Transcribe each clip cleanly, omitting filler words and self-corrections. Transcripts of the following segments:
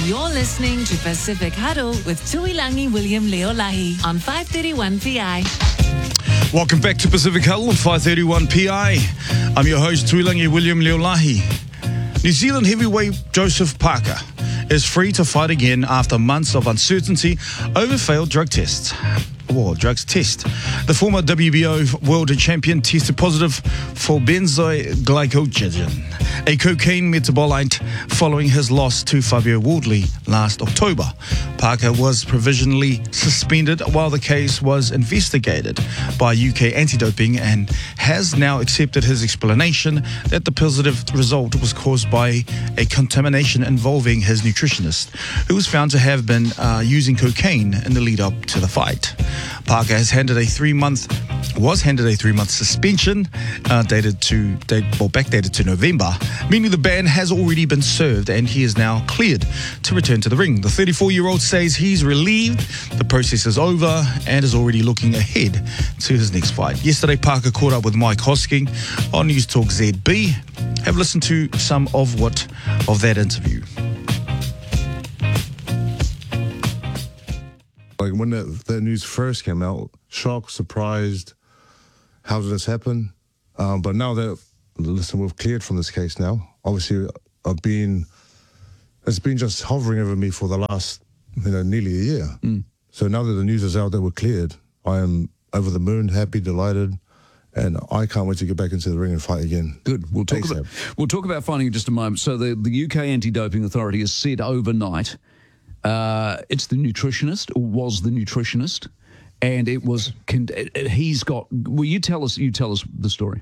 You're listening to Pacific Huddle with Tuilangi William Leolahi on 531 PI. Welcome back to Pacific Huddle on 531 PI. I'm your host, Tuilangi William Leolahi. New Zealand heavyweight Joseph Parker is free to fight again after months of uncertainty over failed drug tests. Drugs test. The former WBO world champion tested positive for benzoglycogen, a cocaine metabolite, following his loss to Fabio Wardley last October. Parker was provisionally suspended while the case was investigated by UK anti-doping and has now accepted his explanation that the positive result was caused by a contamination involving his nutritionist, who was found to have been using cocaine in the lead up to the fight. Parker was handed a 3-month suspension, backdated to November, meaning the ban has already been served and he is now cleared to return to the ring. The 34-year-old says he's relieved the process is over and is already looking ahead to his next fight. Yesterday, Parker caught up with Mike Hosking on News Talk ZB. Have listened to some of that interview. Like when that news first came out, shocked, surprised, how did this happen? But now that, we've cleared from this case now. Obviously, it's been just hovering over me for the last, nearly a year. So now that the news is out that we're cleared, I am over the moon, happy, delighted, and I can't wait to get back into the ring and fight again. Good. We'll talk about fighting in just a moment. So the UK Anti-Doping Authority has said overnight, it's the nutritionist, or was the nutritionist, and it was. He's got. Well, you tell us the story.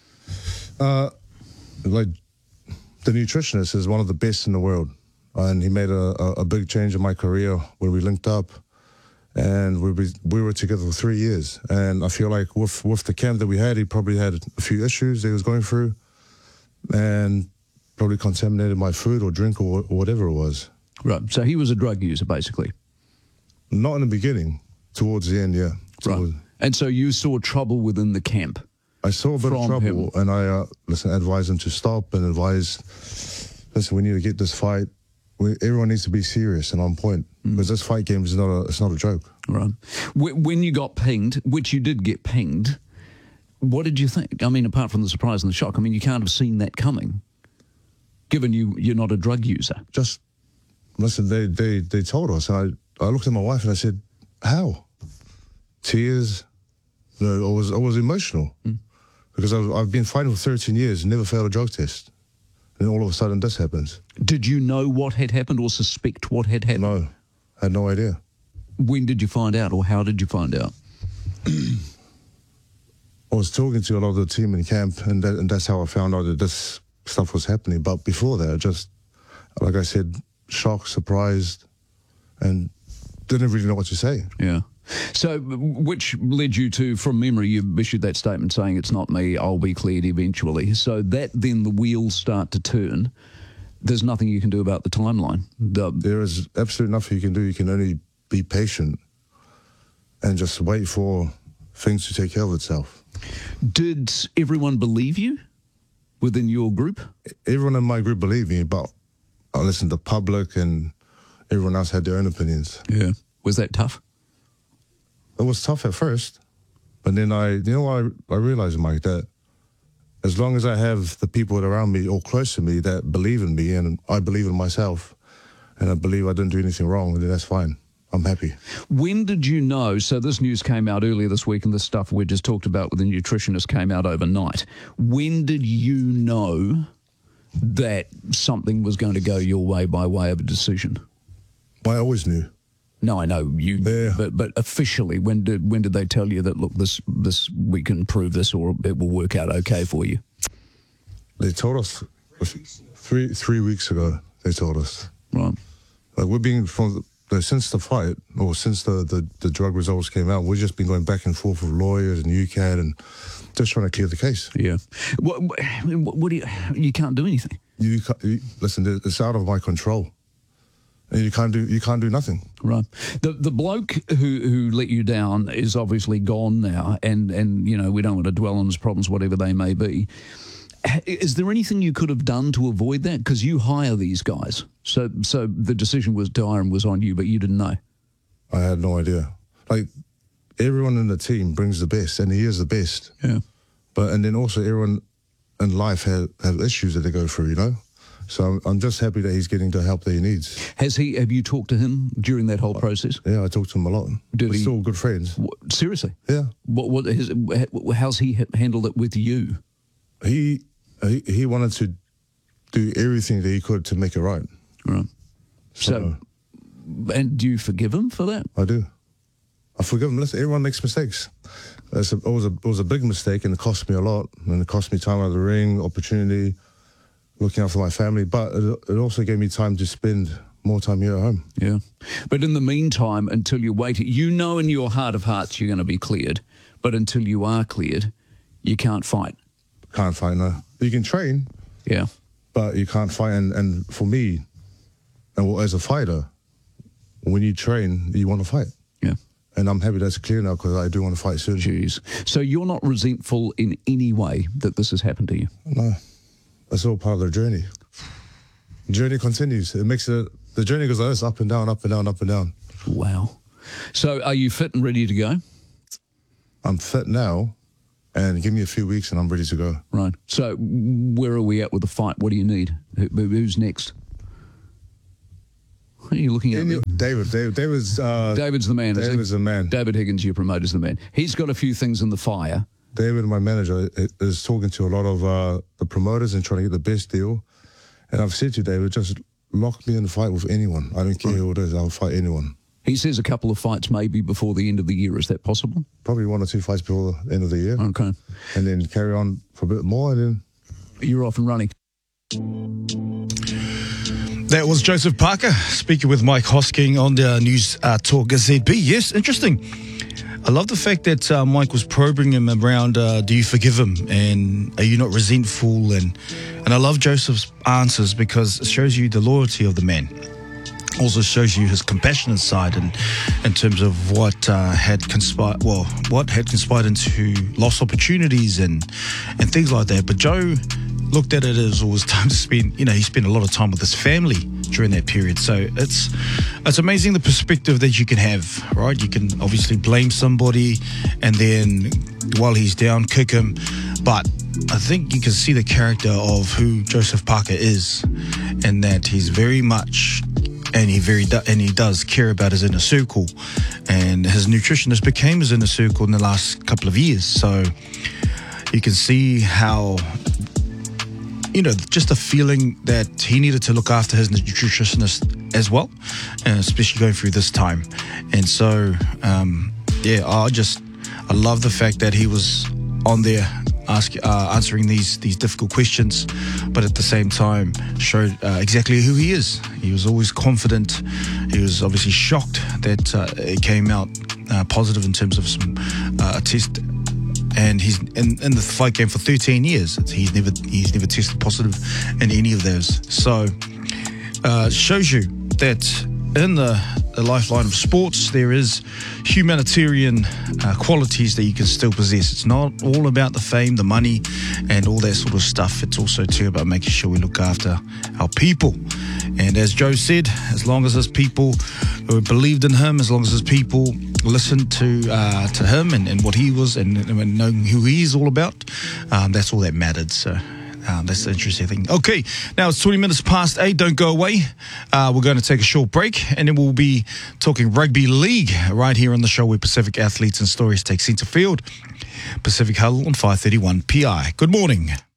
Like the nutritionist is one of the best in the world, and he made a big change in my career where we linked up, and we were together for 3 years. And I feel like with the camp that we had, he probably had a few issues that he was going through, and probably contaminated my food or drink or whatever it was. Right, so he was a drug user, basically. Not in the beginning, towards the end, yeah. Right, and so you saw trouble within the camp? I saw a bit of trouble, and I advised him to stop and listen, we need to get this fight. Everyone needs to be serious and on point, because this fight game is not a joke. Right. When you got pinged, which you did get pinged, what did you think? I mean, apart from the surprise and the shock, you can't have seen that coming, given you're not a drug user. Just... Listen, they told us, and I looked at my wife and I said, how? Tears. I was emotional because I've been fighting for 13 years and never failed a drug test. And all of a sudden this happens. Did you know what had happened or suspect what had happened? No, I had no idea. When did you find out, or how did you find out? I was talking to a lot of the team in camp, and that's how I found out that this stuff was happening. But before that, just, like I said, shocked, surprised, and didn't really know what to say. Yeah. So, which led you to, from memory, you issued that statement saying, it's not me, I'll be cleared eventually. So that then the wheels start to turn. There's nothing you can do about the timeline. There is absolutely nothing you can do. You can only be patient and just wait for things to take care of itself. Did everyone believe you within your group? Everyone in my group believed me, but I listened to the public, and everyone else had their own opinions. Yeah. Was that tough? It was tough at first, but then I realized, Mike, that as long as I have the people around me or close to me that believe in me, and I believe in myself, and I believe I didn't do anything wrong, then that's fine. I'm happy. When did you know? So this news came out earlier this week, and the stuff we just talked about with the nutritionist came out overnight. When did you know that something was going to go your way by way of a decision? I always knew. No, I know you, yeah. but officially, when did they tell you that, look, this we can prove this, or it will work out okay for you? They told us 3 weeks ago. They told us. Right. Like, we've been since the fight, or since the drug results came out, we've just been going back and forth with lawyers and UCAD and just trying to clear the case. Yeah. What do you can't do anything. Listen, it's out of my control. And you can't do nothing. Right. The bloke who let you down is obviously gone now, and we don't want to dwell on his problems, whatever they may be. Is there anything you could have done to avoid that? Because you hire these guys, so the decision was dire and was on you, but you didn't know. I had no idea. Like, everyone in the team brings the best, and he is the best. Yeah. And then also everyone in life have issues that they go through, you know? So I'm just happy that he's getting the help that he needs. Have you talked to him during that whole process? Yeah, I talked to him a lot. We're still good friends. Seriously? Yeah. How's he handled it with you? He wanted to do everything that he could to make it right. Right. So and do you forgive him for that? I do. I forgive him. Listen, everyone makes mistakes. It was a big mistake, and it cost me a lot. And it cost me time out of the ring, opportunity, looking after my family. But it also gave me time to spend more time here at home. Yeah. But in the meantime, until you wait, you know in your heart of hearts you're going to be cleared. But until you are cleared, you can't fight. Can't fight, no. You can train. Yeah. But you can't fight. And for me, and as a fighter, when you train, you want to fight. Yeah. And I'm happy that's clear now because I do want to fight soon. Jeez. So you're not resentful in any way that this has happened to you? No. That's all part of the journey. The journey continues. It makes it, the journey goes like this, up and down, up and down, up and down. Wow. So are you fit and ready to go? I'm fit now, and give me a few weeks and I'm ready to go. Right. So where are we at with the fight? What do you need? Who's next? What are you looking at? David's David's the man. David's the man. David Higgins, your promoter's the man. He's got a few things in the fire. David, my manager, is talking to a lot of the promoters and trying to get the best deal. And I've said to David, just lock me in a fight with anyone. I don't care who it is. I'll fight anyone. He says a couple of fights maybe before the end of the year. Is that possible? Probably 1 or 2 fights before the end of the year. Okay. And then carry on for a bit more, and then you're off and running. That was Joseph Parker speaking with Mike Hosking on the News Talk ZB. Yes, interesting. I love the fact that Mike was probing him around, do you forgive him? And are you not resentful? And I love Joseph's answers because it shows you the loyalty of the man. Also shows you his compassionate side and in terms of what had conspired into lost opportunities and things like that. But Joe looked at it as always time to spend, he spent a lot of time with his family during that period. So it's amazing the perspective that you can have, right? You can obviously blame somebody and then while he's down, kick him. But I think you can see the character of who Joseph Parker is and that he's very much... And he does care about his inner circle, and his nutritionist became his inner circle in the last couple of years. So you can see how, just a feeling that he needed to look after his nutritionist as well, and especially going through this time. And so, I love the fact that he was on there answering these difficult questions, but at the same time showed exactly who he is. He was always confident. He was obviously shocked that it came out positive in terms of some test. And he's in the fight game for 13 years. He's never tested positive in any of those. So shows you that in the lifeline of sports, there is humanitarian qualities that you can still possess. It's not all about the fame, the money, and all that sort of stuff. It's also too about making sure we look after our people. And as Joe said, as long as his people believed in him, as long as his people listened to him and what he was and knowing who he is all about, that's all that mattered. So that's the interesting thing. Okay, now it's 20 minutes past 8. Don't go away. We're going to take a short break, and then we'll be talking rugby league right here on the show where Pacific athletes and stories take centre field. Pacific Huddle on 531 PI. Good morning.